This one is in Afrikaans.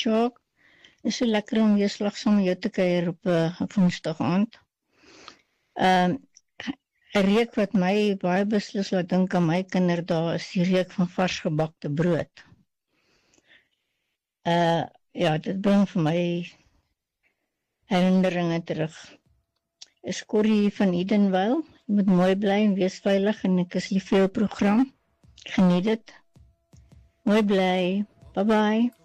Sjoak, is so lekker om weer slag saam met jou te kuier op 'n Woensdag aand. 'n reuk wat my baie beslis laat dink aan my kinderdae is die reuk van vars gebakte brood. Ja, dit bring vir my herinneringe terug. Is Corrie van Edenvale. Jy moet mooi bly en wees veilig en ek is lief vir jou program. Geniet dit. Mooi bly. Bye bye.